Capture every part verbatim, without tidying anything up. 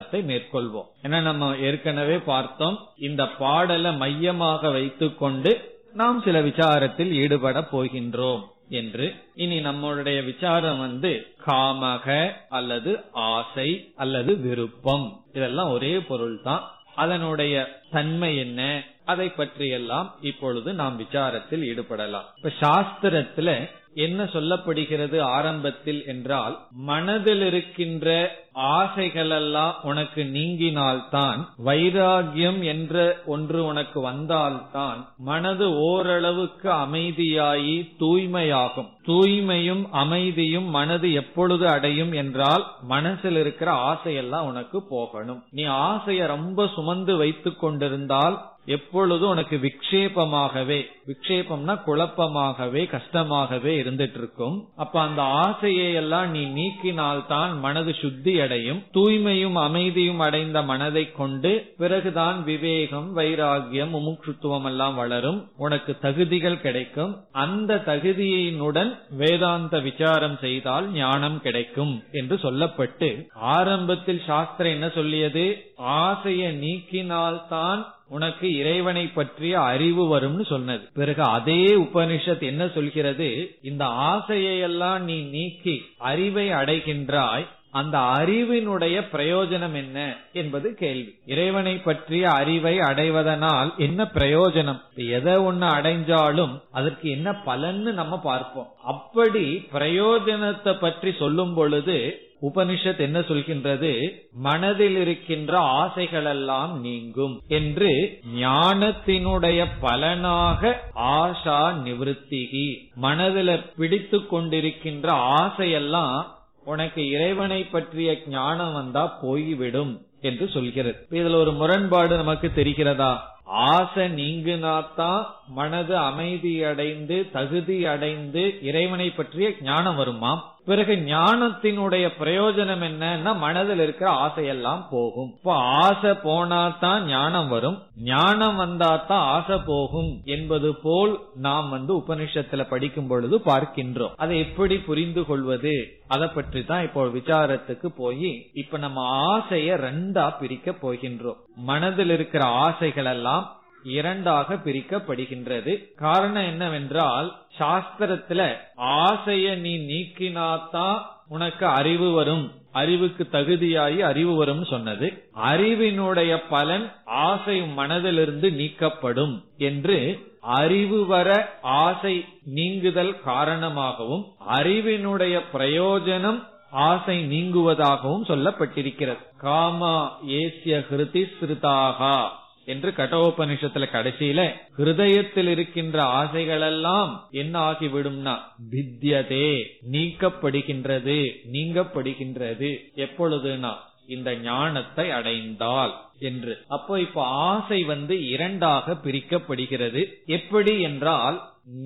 மேற்கொள்வோம். ஏன்னா நம்ம ஏற்கனவே பார்த்தோம், இந்த பாடலை மையமாக வைத்துக் கொண்டு நாம் சில விசாரத்தில் ஈடுபட போகின்றோம் என்று. இனி நம்மளுடைய விசாரம் வந்து காமக அல்லது ஆசை அல்லது விருப்பம், இதெல்லாம் ஒரே பொருள் தான். அதனுடைய தன்மை என்ன, அதை பற்றியெல்லாம் இப்பொழுது நாம் விசாரத்தில் ஈடுபடலாம். இப்ப சாஸ்திரத்துல என்ன சொல்லப்படுகிறது ஆரம்பத்தில் என்றால், மனதில் இருக்கின்ற ஆசைகளெல்லாம் உனக்கு நீங்கினால்தான், வைராகியம் என்ற ஒன்று உனக்கு வந்தால்தான் மனது ஓரளவுக்கு அமைதியாகி தூய்மையாகும். தூய்மையும் அமைதியும் மனது எப்பொழுது அடையும் என்றால், மனசில் இருக்கிற ஆசையெல்லாம் உனக்கு போகணும். நீ ஆசைய ரொம்ப சுமந்து வைத்துக் கொண்டிருந்தால் எப்பொழுது உனக்கு விக்ஷேபமாகவே, விக்ஷேபம்னா குழப்பமாகவே கஷ்டமாகவே இருந்துட்டு இருக்கும். அப்ப அந்த ஆசையை எல்லாம் நீ நீக்கினால்தான் மனது சுத்தி அடையும். தூய்மையும் அமைதியும் அடைந்த மனதை கொண்டு பிறகுதான் விவேகம், வைராகியம், முமுட்சுத்துவம் எல்லாம் வளரும். உனக்கு தகுதிகள் கிடைக்கும். அந்த தகுதியினுடன் வேதாந்த விசாரம் செய்தால் ஞானம் கிடைக்கும் என்று சொல்லப்பட்டு, ஆரம்பத்தில் சாஸ்திரம் என்ன சொல்லியது, ஆசையை நீக்கினால்தான் உனக்கு இறைவனை பற்றிய அறிவு வரும்னு சொன்னது. பிறகு அதே உபனிஷத் என்ன சொல்கிறது, இந்த ஆசையெல்லாம் நீ நீக்கி அறிவை அடைகின்றாய், அந்த அறிவினுடைய பிரயோஜனம் என்ன என்பது கேள்வி. இறைவனை பற்றிய அறிவை அடைவதனால் என்ன பிரயோஜனம், எதை ஒண்ணு அடைஞ்சாலும் அதற்கு என்ன பலன்னு நம்ம பார்ப்போம். அப்படி பிரயோஜனத்தை பற்றி சொல்லும் பொழுது உபனிஷத் என்ன சொல்கின்றது, மனதில் இருக்கின்ற ஆசைகளெல்லாம் நீங்கும் என்று. ஞானத்தினுடைய பலனாக ஆஷா நிவர்த்திகி, மனதில் பிடித்து கொண்டிருக்கின்ற ஆசையெல்லாம் உனக்கு இறைவனை பற்றிய ஞானம் வந்தா போய்விடும் என்று சொல்கிறது. இதுல ஒரு முரண்பாடு நமக்கு தெரிகிறதா? ஆசை நீங்கினாத்தான் மனது அமைதி அடைந்து தகுதி அடைந்து இறைவனை பற்றிய ஞானம் வருமாம். பிறகு ஞானத்தினுடைய பிரயோஜனம் என்னன்னா, மனதில் இருக்கிற ஆசையெல்லாம் போகும். இப்ப ஆசை போனாதான் ஞானம் வரும், ஞானம் வந்தாதான் ஆசை போகும் என்பது போல் நாம் வந்து உபனிஷத்துல படிக்கும் பொழுது பார்க்கின்றோம். அதை எப்படி புரிந்து கொள்வது, அதை பற்றி தான் இப்போ விசாரத்துக்கு போய் இப்ப நம்ம ஆசைய ரெண்டா பிரிக்க போகின்றோம். மனதில் இருக்கிற ஆசைகள் எல்லாம் இரண்டாக பிரிக்கப்படுகின்றது. காரணம் என்னவென்றால், சாஸ்திரத்துல ஆசைய நீ நீக்கினாத்தான் உனக்கு அறிவு வரும், அறிவுக்கு தகுதியாகி அறிவு வரும் சொன்னது. அறிவினுடைய பலன் ஆசை மனதிலிருந்து நீக்கப்படும் என்று, அறிவு வர ஆசை நீங்குதல் காரணமாகவும் அறிவினுடைய பிரயோஜனம் ஆசை நீங்குவதாகவும் சொல்லப்பட்டிருக்கிறது. காமா ஏசிய ஹிருதி ஸ்ருதாகா என்று கடோபனிஷத்துல கடைசியில, ஹிருதயத்தில் இருக்கின்ற ஆசைகளெல்லாம் என்ன ஆகிவிடும்னா வித்யதே, நீக்கப்படுகின்றது, நீங்கப்படுகின்றது. எப்பொழுதுனா இந்த ஞானத்தை அடைந்தால் என்று. அப்போ இப்ப ஆசை வந்து இரண்டாக பிரிக்கப்படுகிறது. எப்படி என்றால்,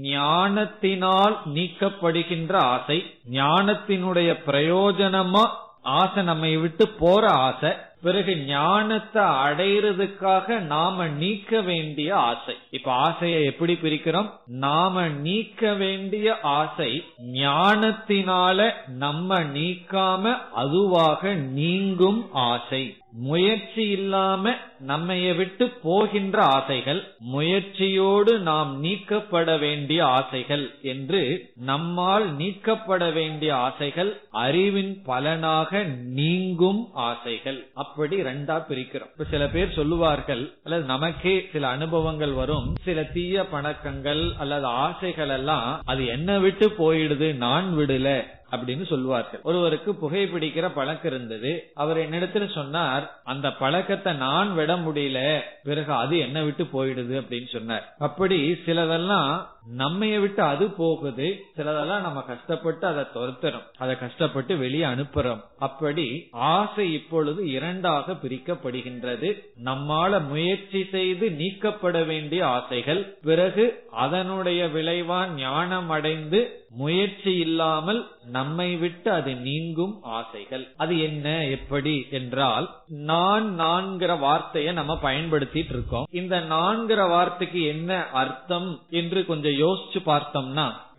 ஞானத்தினால் நீக்கப்படுகின்ற ஆசை, ஞானத்தினுடைய பிரயோஜனமா ஆசை நம்மை விட்டு போற ஆசை, பிறகு ஞானத்தை அடைறதுக்காக நாம நீக்க வேண்டிய ஆசை. இப்ப ஆசையை எப்படி பிரிக்கிறோம், நாம நீக்க வேண்டிய ஆசை ஞானத்தினால நம்ம நீக்காம அதுவாக நீங்கும் ஆசை. முயற்சி இல்லாம நம்மைய விட்டு போகின்ற ஆசைகள், முயற்சியோடு நாம் நீக்கப்பட வேண்டிய ஆசைகள் என்று நம்மால் நீக்கப்பட வேண்டிய ஆசைகள், அறிவின் பலனாக நீங்கும் ஆசைகள். அப்படி ரெண்டா பிரிக்கிறோம். இப்ப சில பேர் சொல்லுவார்கள், அல்லது நமக்கே சில அனுபவங்கள் வரும், சில தீய பழக்கங்கள் அல்லது ஆசைகள் எல்லாம் அது என்ன விட்டு போயிடுது, நான் விடல அப்படின்னு சொல்லுவார்கள். ஒருவருக்கு புகைப்பிடிக்கிற பழக்கம் இருந்தது. அவர் என்னிடத்துல சொன்னார், அந்த பழக்கத்தை நான் விட முடியல, பிறகு அது என்ன விட்டு போயிடுது அப்படின்னு சொன்னார். அப்படி சிலதெல்லாம் நம்மைய விட்டு அது போகுது, சிலதெல்லாம் நம்ம கஷ்டப்பட்டு அதை துரத்துறோம், அதை கஷ்டப்பட்டு வெளியே அனுப்புறோம். அப்படி ஆசை இப்பொழுது இரண்டாக பிரிக்கப்படுகின்றது. நம்மால முயற்சி செய்து நீக்கப்பட வேண்டிய ஆசைகள், பிறகு அதனுடைய விளைவா ஞானம் அடைந்து முயற்சி இல்லாமல் நம்மை விட்டு அது நீங்கும் ஆசைகள். அது என்ன, எப்படி என்றால், நான் நான்கிற வார்த்தையை நம்ம பயன்படுத்திட்டு இருக்கோம். இந்த நான்கிற வார்த்தைக்கு என்ன அர்த்தம் என்று கொஞ்சம் யோசிச்சு பார்த்தோம்னா,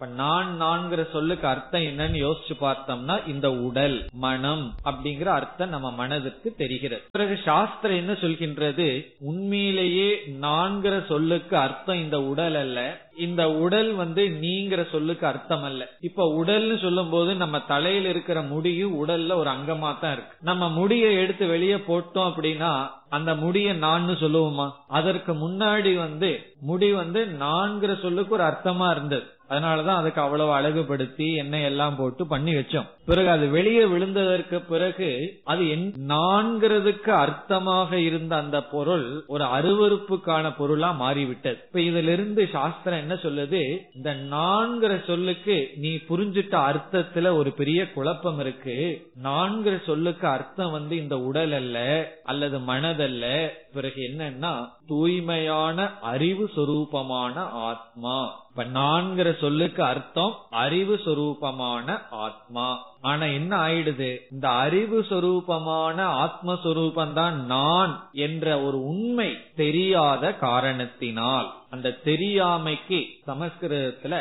இப்ப நான் நான்கிற சொல்லுக்கு அர்த்தம் என்னன்னு யோசிச்சு பார்த்தோம்னா இந்த உடல் மனம் அப்படிங்கிற அர்த்தம் நம்ம மனதிற்கு தெரிகிறது. பிறகு சாஸ்திரம் என்ன சொல்கின்றது, உண்மையிலேயே நான்கிற சொல்லுக்கு அர்த்தம் இந்த உடல் அல்ல, இந்த உடல் வந்து நீங்கிற சொல்லுக்கு அர்த்தம் அல்ல. இப்ப உடல்னு சொல்லும் போது நம்ம தலையில இருக்கிற முடியும் உடல்ல ஒரு அங்கமா தான் இருக்கு. நம்ம முடியை எடுத்து வெளியே போட்டோம் அப்படின்னா அந்த முடிய நான் சொல்லுவோமா? அதற்கு முன்னாடி வந்து முடி வந்து நான்கிற சொல்லுக்கு ஒரு அர்த்தமா இருந்தது. அதனாலதான் அதுக்கு அவ்வளவு அழகுபடுத்தி எண்ணெய் எல்லாம் போட்டு பண்ணி வச்சோம். பிறகு அது வெளியே விழுந்ததற்கு பிறகு அது நான்கிறதுக்கு அர்த்தமாக இருந்த அந்த பொருள் ஒரு அருவருப்புக்கான பொருளா மாறிவிட்டது. இப்ப இதுல இருந்து சாஸ்திரம் என்ன சொல்லுது, இந்த நான்கிற சொல்லுக்கு நீ புரிஞ்சிட்ட அர்த்தத்துல ஒரு பெரிய குழப்பம் இருக்கு. நான்கிற சொல்லுக்கு அர்த்தம் வந்து இந்த உடல் அல்ல அல்லது மனதல்ல. பிறகு என்னன்னா தூய்மையான அறிவு சொரூபமான ஆத்மா. இப்ப நான்கிற சொல்லுக்கு அர்த்தம் அறிவு சொரூபமான ஆத்மா. ஆனா என்ன ஆயிடுது, இந்த அறிவு சொரூபமான ஆத்மஸ்வரூபம் தான் நான் என்ற ஒரு உண்மை தெரியாத காரணத்தினால், அந்த தெரியாமைக்கு சமஸ்கிருதத்துல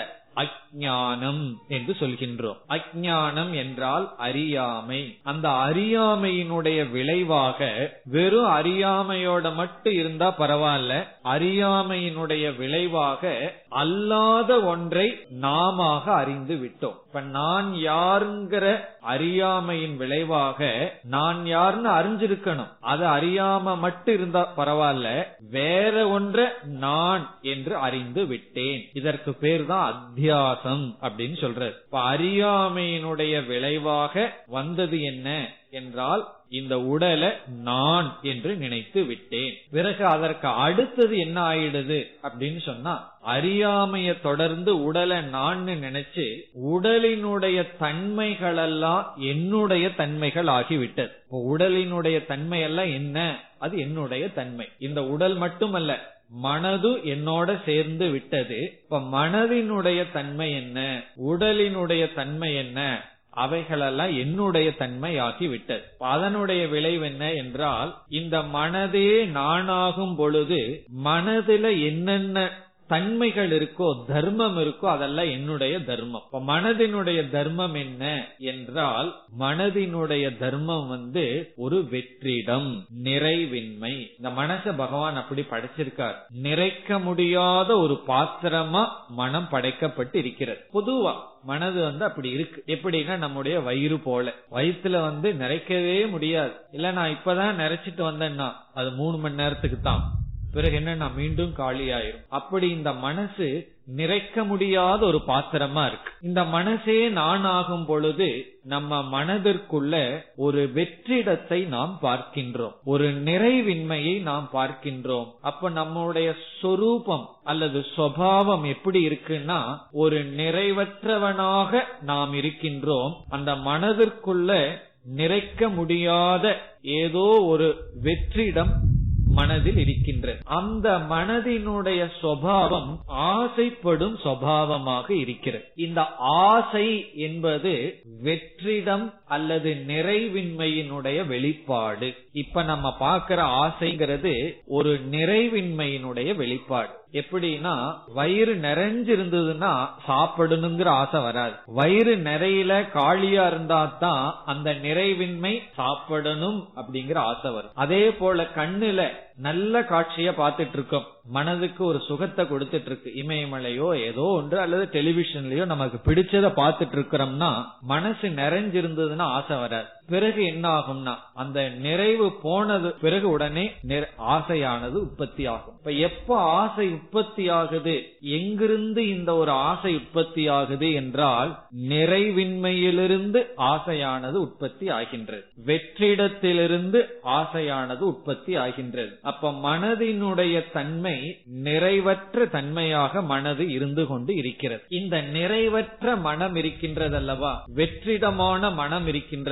அஞ்ஞானம் என்று சொல்கின்றோம். அஞ்ஞானம் என்றால் அறியாமை. அந்த அறியாமையினுடைய விளைவாக வெறும் அறியாமையோட மட்டும் இருந்தா பரவாயில்ல, அறியாமையினுடைய விளைவாக அல்லாத ஒன்றை நாம அறிந்து விட்டோம். இப்ப நான் யாருங்கிற அறியாமையின் விளைவாக நான் யாருன்னு அறிஞ்சிருக்கணும், அது அறியாம மட்டும் இருந்தா பரவாயில்ல, வேற ஒன்றை நான் என்று அறிந்து விட்டேன். இதற்கு பேர் தான் அத்தியாசம் அப்படின்னு சொல்றது. இப்ப அறியாமையினுடைய விளைவாக வந்தது என்ன என்றால் இந்த உடலை நான் என்று நினைத்து விட்டேன். பிறகு அதற்கு அடுத்தது என்ன ஆயிடுது அப்படின்னு சொன்னா, அறியாமைய தொடர்ந்து உடலை நான் நினைச்சு உடலினுடைய தன்மைகளெல்லாம் என்னுடைய தன்மைகள் ஆகிவிட்டது. உடலினுடைய தன்மை எல்லாம் என்ன, அது என்னுடைய தன்மை. இந்த உடல் மட்டுமல்ல, மனது என்னோட சேர்ந்து விட்டது. இப்ப மனதினுடைய தன்மை என்ன, உடலினுடைய தன்மை என்ன, அவைகளெல்லாம் என்னுடைய தன்மை ஆகிவிட்டது. அதனுடைய விளைவு என்ன என்றால், இந்த மனதே நானாகும் பொழுது மனதில என்னென்ன தன்மைகள் இருக்கோ, தர்மம் இருக்கோ, அதெல்லாம் என்னுடைய தர்மம். இப்ப மனதினுடைய தர்மம் என்ன என்றால், மனதினுடைய தர்மம் வந்து ஒரு வெற்றிடம், நிறைவின்மை. இந்த மனச பகவான் அப்படி படைச்சிருக்கார். நிறைக்க முடியாத ஒரு பாத்திரமா மனம் படைக்கப்பட்டு இருக்கிறது. பொதுவா மனது வந்து அப்படி இருக்கு. எப்படின்னா நம்முடைய வயிறு போல, வயிற்றுல வந்து நிறைக்கவே முடியாது. இல்ல நான் இப்பதான் நிறைச்சிட்டு வந்தேன்னா அது மூணு மணி நேரத்துக்கு தான், பிறகு என்ன மீண்டும் காலி ஆயிரும். அப்படி இந்த மனசு நிறைக்க முடியாத ஒரு பாத்திரமா இருக்கு. இந்த மனசே நான் ஆகும் பொழுது நம்ம மனதிற்குள்ள ஒரு வெற்றிடத்தை நாம் பார்க்கின்றோம், ஒரு நிறைவின்மையை நாம் பார்க்கின்றோம். அப்ப நம்முடைய சொரூபம் அல்லது சுபாவம் எப்படி இருக்குன்னா, ஒரு நிறைவற்றவனாக நாம் இருக்கின்றோம். அந்த மனதிற்குள்ள நிறைக்க முடியாத ஏதோ ஒரு வெற்றிடம் மனதில் இருக்கின்றது. அந்த மனதினுடைய சுபாவம் ஆசைப்படும் சுபாவமாக இருக்கிறது. இந்த ஆசை என்பது வெற்றிடம் அல்லது நிறைவின்மையினுடைய வெளிப்பாடு. இப்ப நம்ம பார்க்கிற ஆசைங்கிறது ஒரு நிறைவின்மையினுடைய வெளிப்பாடு. எப்படின்னா, வயிறு நிறைஞ்சிருந்ததுன்னா சாப்பிடணுங்கிற ஆசை வராது. வயிறு நிறையில காலியா இருந்தா தான் அந்த நிறைவின்மை சாப்பிடணும் அப்படிங்கிற ஆசை வரும். அதே போல கண்ணுல நல்ல காட்சிய பாத்துட்டு இருக்கோம், மனதுக்கு ஒரு சுகத்தை கொடுத்துட்டு இருக்கு, இமயமலையோ ஏதோ ஒன்று அல்லது டெலிவிஷன்லயோ நமக்கு பிடிச்சத பாத்துட்டு இருக்கிறோம்னா மனசு நிறைஞ்சிருந்ததுன்னா ஆசை வராது. பிறகு என்ன ஆகும்னா, அந்த நிறைவு போனது பிறகு உடனே ஆசையானது உற்பத்தி ஆகும். இப்ப எப்ப ஆசை உற்பத்தி ஆகுது, எங்கிருந்து இந்த ஒரு ஆசை உற்பத்தி ஆகுது என்றால், நிறைவின்மையிலிருந்து ஆசையானது உற்பத்தி ஆகின்றது, வெற்றிடத்திலிருந்து ஆசையானது உற்பத்தி ஆகின்றது. அப்ப மனதினுடைய தன்மை நிறைவற்ற தன்மையாக மனது இருந்து கொண்டு இருக்கிறது. இந்த நிறைவற்ற மனம் இருக்கின்றதல்லவா, வெற்றிடமான மனம் இருக்கின்றதல்லவா,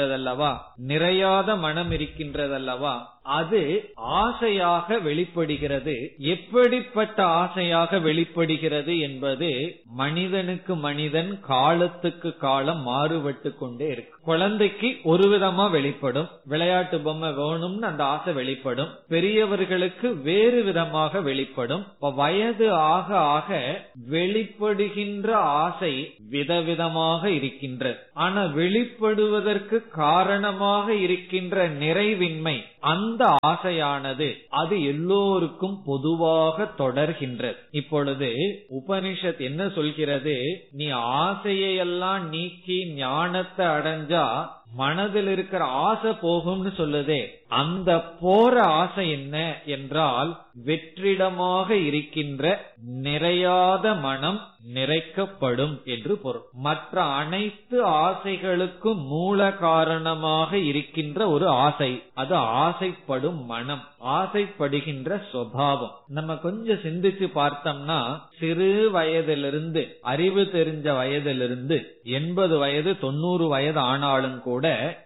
அல்லவா, நிறையாத மனம் இருக்கின்றதல்லவா, அது ஆசையாக வெளிப்படுகிறது. எப்படிப்பட்ட ஆசையாக வெளிப்படுகிறது என்பது மனிதனுக்கு மனிதன், காலத்துக்கு காலம் மாறுபட்டு கொண்டே இருக்கு. குழந்தைக்கு ஒரு விதமா வெளிப்படும், விளையாட்டு பொம்மை வேணும்னு அந்த ஆசை வெளிப்படும். பெரியவர்களுக்கு வேறு விதமாக வெளிப்படும். வயது ஆக ஆக வெளிப்படுகின்ற ஆசை விதவிதமாக இருக்கின்றது. ஆனா வெளிப்படுவதற்கு காரணமாக இருக்கின்ற நிறைவின்மை, அந்த ஆசையானது அது எல்லோருக்கும் பொதுவாக தொடர்கின்றது. இப்பொழுது உபனிஷத் என்ன சொல்கிறது, நீ ஆசையெல்லாம் நீக்கி ஞானத்தை அடைஞ்சா மனதில் இருக்கிற ஆசை போகும்னு சொல்லுதே, அந்த போற ஆசை என்ன என்றால் வெற்றிடமாக இருக்கின்ற நிறையாத மனம் நிறைக்கப்படும் என்று பொருள். மற்ற அனைத்து ஆசைகளுக்கும் மூல காரணமாக இருக்கின்ற ஒரு ஆசை, அது ஆசைப்படும் மனம், ஆசைப்படுகின்ற சுபாவம். நம்ம கொஞ்சம் சிந்திச்சு பார்த்தோம்னா, சிறு வயதிலிருந்து, அறிவு தெரிஞ்ச வயதிலிருந்து எண்பது வயது தொண்ணூறு வயது ஆனாலும் கூட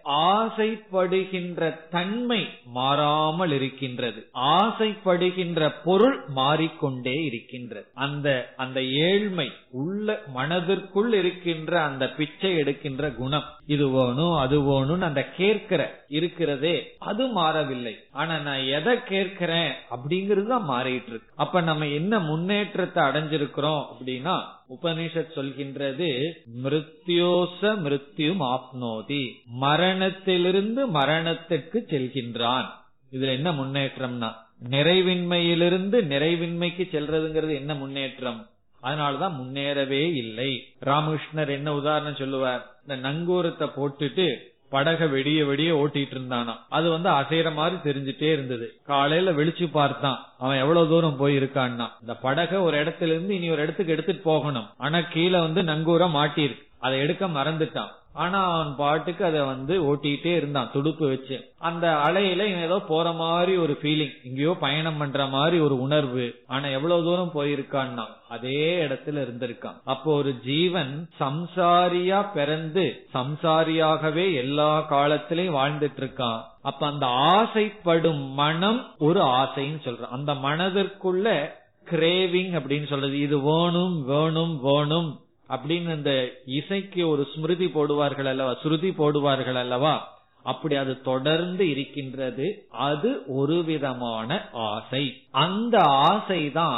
ஆசைப்படுகின்ற தன்மை மாறாமல் இருக்கின்றது. ஆசைப்படுகின்ற பொருள் மாறிக்கொண்டே இருக்கின்றது. அந்த அந்த ஏழ்மை உள்ள மனதிற்குள் இருக்கின்ற அந்த பிச்சை எடுக்கின்ற குணம், இது வேணும் அது வேணும் அந்த கேட்கிற இருக்கிறதே, அது மாறவில்லை. ஆனா நான் எதை கேட்கிறேன் அப்படிங்கிறது தான் மாறிட்டு இருக்கு. அப்ப நம்ம என்ன முன்னேற்றத்தை அடைஞ்சிருக்கிறோம் அப்படின்னா, உபனிஷத் சொல்கின்றது மிருத்யோச மிருத்யும் ஆப்னோதி, மரணத்திலிருந்து மரணத்திற்கு செல்கின்றான். இதுல என்ன முன்னேற்றம்னா, நிறைவின்மையிலிருந்து நிறைவின்மைக்கு செல்றதுங்கிறது என்ன முன்னேற்றம்? அதனாலதான் முன்னேறவே இல்லை. ராமகிருஷ்ணர் என்ன உதாரணம் சொல்லுவார், இந்த நங்கூரத்தை போட்டுட்டு படக வெடிய வெடிய ஓட்டிட்டு இருந்தானா, அது வந்து அசைற மாதிரி தெரிஞ்சுட்டே இருந்தது. காலையில வெளிச்சு பார்த்தான், அவன் எவ்வளவு தூரம் போய் இருக்கான்னா, இந்த படக ஒரு இடத்துல இருந்து இனி ஒரு இடத்துக்கு எடுத்துட்டு போகணும், ஆனா கீழே வந்து நங்கூரம் மாட்டிருக்கு, அதை எடுக்க மறந்துட்டான். ஆனா அவன் பாட்டுக்கு அதை வந்து ஓட்டிட்டே இருந்தான் துடுப்பு வச்சு. அந்த அலையில ஏதோ போற மாதிரி ஒரு ஃபீலிங், எங்கேயோ பயணம் பண்ற மாதிரி ஒரு உணர்வு. ஆனா எவ்வளவு தூரம் போயிருக்கான்னா அதே இடத்துல இருந்திருக்கான். அப்போ ஒரு ஜீவன் சம்சாரியா பிறந்து சம்சாரியாகவே எல்லா காலத்திலையும் வாழ்ந்துட்டு இருக்கான். அப்ப அந்த ஆசைப்படும் மனம் ஒரு ஆசைன்னு சொல்றான். அந்த மனதிற்குள்ள கிரேவிங் அப்படின்னு சொல்றது, இது வேணும் வேணும் வேணும் அப்படின்னு அந்த இசைக்கு ஒரு ஸ்மிருதி போடுவார்கள் அல்லவா, ஸ்ருதி போடுவார்கள் அல்லவா, அப்படி அது தொடர்ந்து இருக்கின்றது. அது ஒரு விதமான ஆசை. அந்த ஆசைதான்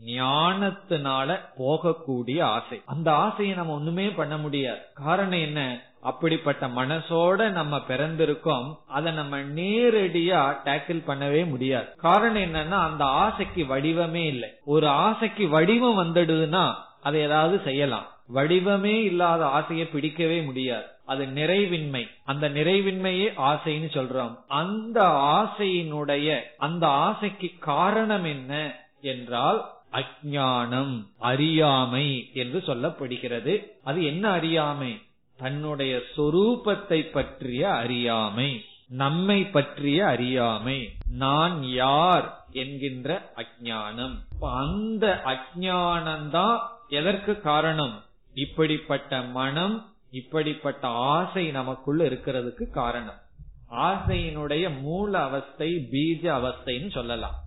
ஞானத்தினால போகக்கூடிய ஆசை. அந்த ஆசையை நம்ம ஒண்ணுமே பண்ண முடியாது. காரணம் என்ன, அப்படிப்பட்ட மனசோட நம்ம பிறந்திருக்கோம், அதை நம்ம நேரடியா டேக்கிள் பண்ணவே முடியாது. காரணம் என்னன்னா, அந்த ஆசைக்கு வடிவமே இல்லை. ஒரு ஆசைக்கு வடிவம் வந்துடுதுன்னா அதை ஏதாவது செய்யலாம். வடிவமே இல்லாத ஆசையை பிடிக்கவே முடியாது. அது நிறைவின்மை. அந்த நிறைவின்மையே ஆசைன்னு சொல்றோம். அந்த ஆசையினுடைய அந்த ஆசைக்கு காரணம் என்ன என்றால் அஞ்ஞானம், அறியாமை என்று சொல்லப்படுகிறது. அது என்ன அறியாமை? தன்னுடைய சொரூபத்தை பற்றிய அறியாமை, நம்மை பற்றிய அறியாமை, நான் யார் என்கின்ற அஞ்ஞானம். அந்த அஞ்ஞானம்தான் எதற்கு காரணம்? இப்படிப்பட்ட மனம், இப்படிப்பட்ட ஆசை நமக்குள்ள இருக்கிறதுக்கு காரணம். ஆசையினுடைய மூல அவஸ்தை பீஜ அவஸ்தைன்னு சொல்லலாம்.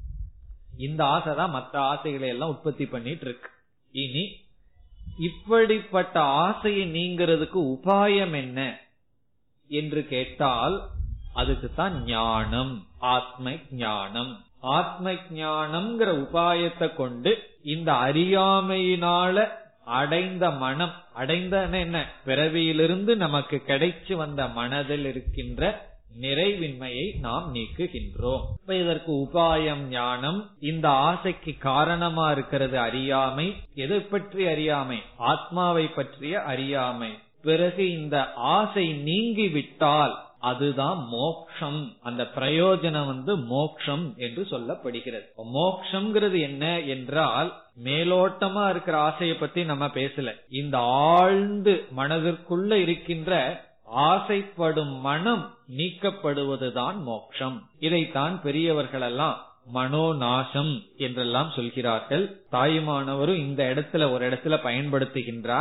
இந்த ஆசைதான் மற்ற ஆசைகளை எல்லாம் உற்பத்தி பண்ணிட்டு இருக்கு. இனி இப்படிப்பட்ட ஆசையை நீங்கிறதுக்கு உபாயம் என்ன என்று கேட்டால், அதுக்கு தான் ஞானம், ஆத்ம ஞானம். ஆத்ம ஞானம்ங்கிற உபாயத்தை கொண்டு இந்த அறியாமையினால அடைந்த மனம், அடைந்த என்ன, பிறவியிலிருந்து நமக்கு கிடைச்சு வந்த மனதில் இருக்கின்ற நிறைவின்மையை நாம் நீக்குகின்றோம். இப்ப இதற்கு உபாயம் ஞானம். இந்த ஆசைக்கு காரணமா இருக்கிறது அறியாமை. எதை பற்றி அறியாமை? ஆத்மாவை பற்றிய அறியாமை. பிறகு இந்த ஆசை நீங்கிவிட்டால் அதுதான் மோக்ஷம். அந்த பிரயோஜனம் வந்து மோக்ஷம் என்று சொல்லப்படுகிறது. மோக்ஷம்ங்கிறது என்ன என்றால், மேலோட்டமா இருக்கிற ஆசையை பத்தி நம்ம பேசல. இந்த ஆழ்ந்து மனதிற்குள்ள இருக்கின்ற ஆசைப்படும் மனம் நீக்கப்படுவதுதான் மோக்ஷம். இதைத்தான் பெரியவர்கள் எல்லாம் மனோநாசம் என்றெல்லாம் சொல்கிறார்கள். தாயுமானவரும் இந்த இடத்துல ஒரு இடத்துல பயன்படுத்துகின்றார்.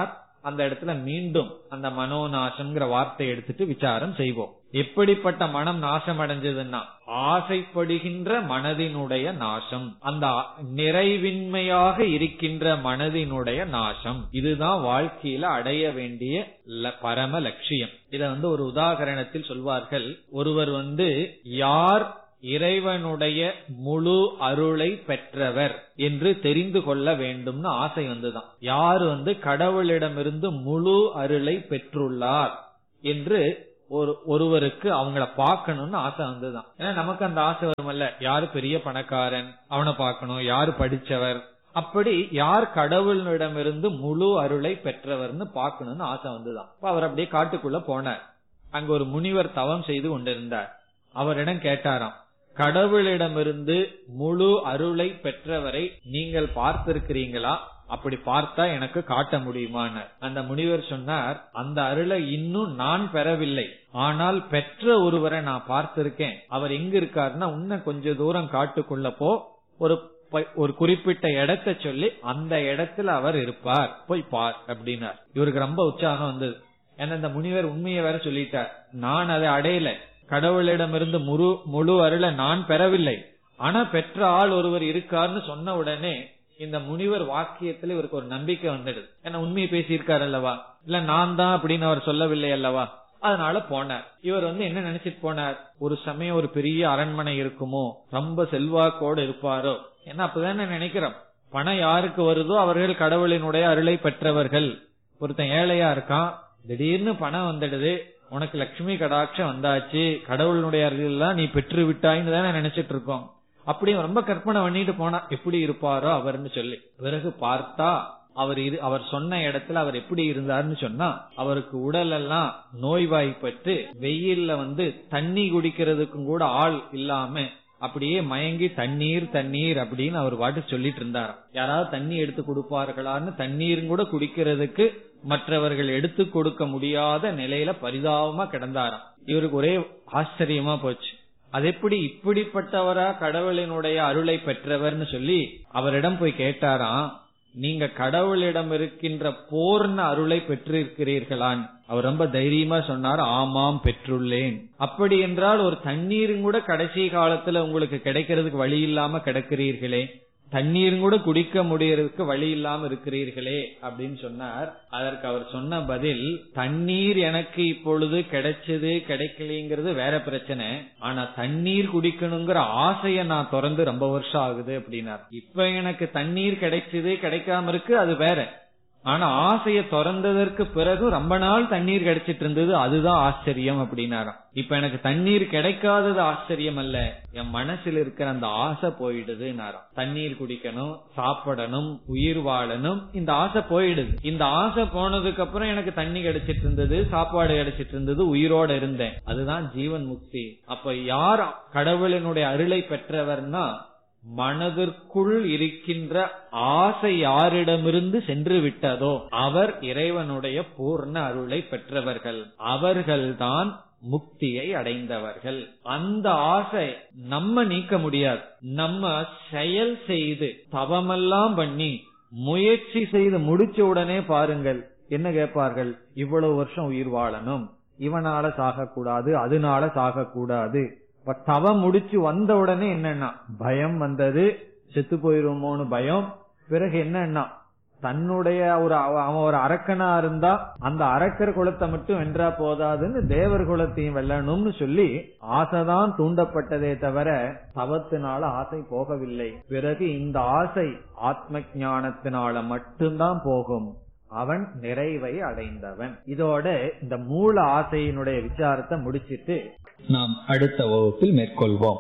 அந்த இடத்துல மீண்டும் அந்த மனோநாசம்ங்கிற வார்த்தை எடுத்துட்டு விசாரம் செய்வோம். எப்படிப்பட்ட மனம் நாசம் அடைஞ்சதுன்னா ஆசைப்படுகின்ற மனதினுடைய நாசம், அந்த நிறைவின்மையாக இருக்கின்ற மனதினுடைய நாசம். இதுதான் வாழ்க்கையில அடைய வேண்டிய பரம லட்சியம். இத வந்து ஒரு உதாரணத்தில் சொல்வார்கள். ஒருவர் வந்து யார் இறைவனுடைய முழு அருளை பெற்றவர் என்று தெரிந்து கொள்ள வேண்டும்னு ஆசை வந்துதான். யார் வந்து கடவுளிடமிருந்து முழு அருளை பெற்றுள்ளார் என்று ஒரு ஒருவருக்கு அவங்கள பார்க்கணும்னு ஆசை வந்துதான். ஏன்னா நமக்கு அந்த ஆசை வருமல்ல, யாரு பெரிய பணக்காரன் அவனை பார்க்கணும், யாரு படிச்சவர், அப்படி யார் கடவுளிடமிருந்து முழு அருளை பெற்றவர்னு பார்க்கணும்னு ஆசை வந்துதான். அவர் அப்படியே காட்டுக்குள்ள போனார். அங்க ஒரு முனிவர் தவம் செய்து கொண்டிருந்தார். அவரிடம் கேட்டாராம், கடவுளிடமிருந்து முழு அருளை பெற்றவரை நீங்கள் பார்த்திருக்கிறீங்களா? அப்படி பார்த்தா எனக்கு காட்ட முடியுமான? அந்த முனிவர் சொன்னார், அந்த அருளை இன்னும் நான் பெறவில்லை, ஆனால் பெற்ற ஒருவரை நான் பார்த்திருக்கேன். அவர் எங்க இருக்காருன்னா இன்னும் கொஞ்ச தூரம் காட்டுக்குள்ள போ, ஒரு ஒரு குறிப்பிட்ட இடத்தை சொல்லி அந்த இடத்துல அவர் இருப்பார், போய் பார் அப்படின்னார். இவருக்கு ரொம்ப உற்சாகம் வந்தது. ஏன்னா இந்த முனிவர் உண்மையை வேற சொல்லிட்டார், நான் அதை அடையல, கடவுளிடமிருந்து முழு முழு அருளை நான் பெறவில்லை, ஆனா பெற்ற ஆள் ஒருவர் இருக்காருன்னு சொன்ன உடனே இந்த முனிவர் வாக்கியத்துல இவருக்கு ஒரு நம்பிக்கை வந்துடுது. ஏன்னா உண்மையை பேசியிருக்காரு அல்லவா, இல்ல நான் தான் அப்படின்னு அவர் சொல்லவில்லை அல்லவா. அதனால போனார். இவர் வந்து என்ன நினைச்சிட்டு போனார், ஒரு சமயம் ஒரு பெரிய அரண்மனை இருக்குமோ, ரொம்ப செல்வாக்கோடு இருப்பாரோ. ஏன்னா அப்பதானே நினைக்கிறோம், பணம் யாருக்கு வருதோ அவர்கள் கடவுளினுடைய அருளை பெற்றவர்கள். ஒருத்தன் ஏழையா இருக்கான், திடீர்னு பணம் வந்துடுது, உனக்கு லட்சுமி கடாட்சம் வந்தாச்சு, கடவுளுடைய அருள் நீ பெற்று விட்டாயின்னு தானே நினைச்சிட்டு இருக்கோம். அப்படி ரொம்ப கற்பனை பண்ணிட்டு போனா எப்படி இருப்பாரோ அவர்னு சொல்லி. பிறகு பார்த்தா அவர் இது அவர் சொன்ன இடத்துல அவர் எப்படி இருந்தாருன்னு சொன்னா, அவருக்கு உடல் எல்லாம் நோய்வாய்ப்பட்டு வெயில்ல வந்து தண்ணி குடிக்கிறதுக்கும் கூட ஆள் இல்லாம அப்படியே மயங்கி தண்ணீர் தண்ணீர் அப்படின்னு அவர் பாட்டு சொல்லிட்டு இருந்தாராம். யாராவது தண்ணி எடுத்து கொடுப்பார்களான்னு தண்ணீரும் கூட குடிக்கிறதுக்கு மற்றவர்கள் எடுத்து கொடுக்க முடியாத நிலையில பரிதாபமா கிடந்தாராம். இவருக்கு ஒரே ஆச்சரியமா போச்சு, அது எப்படி இப்படிப்பட்டவரா கடவுளினுடைய அருளை பெற்றவர்னு சொல்லி அவரிடம் போய் கேட்டாராம், நீங்க கடவுளிடம் இருக்கின்ற பூர்ண அருளை பெற்றிருக்கிறீர்களான்? அவர் ரொம்ப தைரியமா சொன்னார், ஆமாம் பெற்றுள்ளேன். அப்படி என்றால் ஒரு தண்ணீரும் கூட கடைசி காலத்துல உங்களுக்கு கிடைக்கிறதுக்கு வழி இல்லாம கிடக்கிறீர்களே, தண்ணீரும் கூட குடிக்க முடியறதுக்கு வழி இல்லாம இருக்கிறீர்களே அப்படின்னு சொன்னார். அதற்கு அவர் சொன்ன பதில், தண்ணீர் எனக்கு இப்பொழுது கிடைச்சது கிடைக்கலங்கிறது வேற பிரச்சனை, ஆனா தண்ணீர் குடிக்கணுங்கிற ஆசைய நான் திறந்து ரொம்ப வருஷம் ஆகுது அப்படின்னார். இப்ப எனக்கு தண்ணீர் கிடைச்சது கிடைக்காம இருக்கு அது வேற, ஆனா ஆசைய திறந்ததற்கு பிறகு ரொம்ப நாள் தண்ணீர் கிடைச்சிட்டு இருந்தது, அதுதான் ஆச்சரியம் அப்படின்னாராம். இப்ப எனக்கு தண்ணீர் கிடைக்காதது ஆச்சரியம் அல்ல, என் மனசில் இருக்கிற அந்த ஆசை போயிடுதுன்னாராம். தண்ணீர் குடிக்கணும், சாப்பிடணும், உயிர் வாழணும், இந்த ஆசை போயிடுது. இந்த ஆசை போனதுக்கு அப்புறம் எனக்கு தண்ணி கிடைச்சிட்டு இருந்தது, சாப்பாடு கிடைச்சிட்டு இருந்தது, உயிரோட இருந்தேன், அதுதான் ஜீவன் முக்தி. அப்ப யார் கடவுளினுடைய அருளை பெற்றவர்னா, மனதிற்குள் இருக்கின்ற ஆசை யாரிடமிருந்து சென்று விட்டதோ அவர் இறைவனுடைய பூர்ண அருளை பெற்றவர்கள், அவர்கள்தான் முக்தியை அடைந்தவர்கள். அந்த ஆசை நம்ம நீக்க முடியாது. நம்ம செயல் செய்து தவமெல்லாம் பண்ணி முயற்சி செய்து முடிச்ச உடனே பாருங்கள் என்ன கேட்பார்கள், இவ்வளவு வருஷம் உயிர் வாழணும், இவனால சாகக்கூடாது, அதனால சாகக்கூடாது. தவம் முடிச்சு வந்த உடனே என்னன்னா பயம் வந்தது, செத்து போயிருமோன்னு பயம். பிறகு என்னன்னா தன்னுடைய ஒரு அவன் ஒரு அரக்கனா இருந்தா அந்த அரக்கர் குலத்தை மட்டும் வென்றா போதாதுன்னு தேவர் குலத்தையும் வெல்லணும்னு சொல்லி ஆசைதான் தூண்டப்பட்டதே தவிர தவத்தினால ஆசை போகவில்லை. பிறகு இந்த ஆசை ஆத்ம ஞானத்தினால மட்டும்தான் போகும், அவன் நிறைவை அடைந்தவன். இதோட இந்த மூல ஆசையினுடைய விசாரத்தை முடிச்சிட்டு நாம் அடுத்த வகுப்பில் மேற்கொள்வோம்.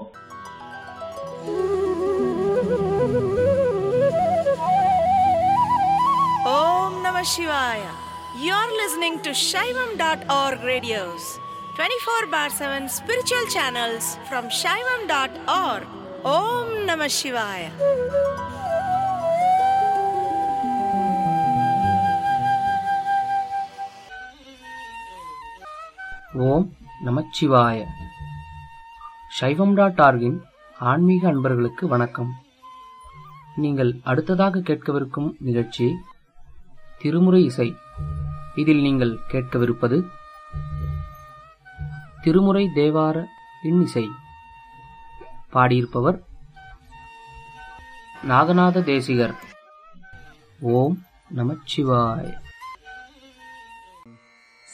ஓம் நம சிவாய. You're listening to Shaivam dot org radios, twenty-four bar seven spiritual channels from Shaivam dot org. Om Namah Shivaya. ஓம் நமச்சிவாய. சைவம் டாட் ஆர்கின் ஆன்மீக அன்பர்களுக்கு வணக்கம். நீங்கள் அடுத்ததாக கேட்கவிருக்கும் நிகழ்ச்சி திருமுறை இசை. இதில் நீங்கள் கேட்கவிருப்பது திருமுறை தேவார இன்னிசை. பாடியிருப்பவர் நாகநாத தேசிகர். ஓம் நமச்சிவாய.